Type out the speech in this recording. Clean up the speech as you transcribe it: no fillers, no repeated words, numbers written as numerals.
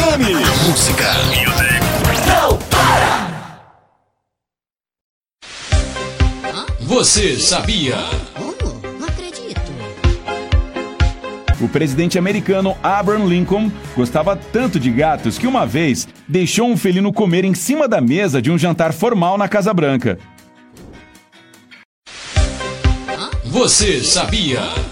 FM. Música. Não para! Você sabia? Não acredito. O presidente americano Abraham Lincoln gostava tanto de gatos que uma vez deixou um felino comer em cima da mesa de um jantar formal na Casa Branca. Você sabia?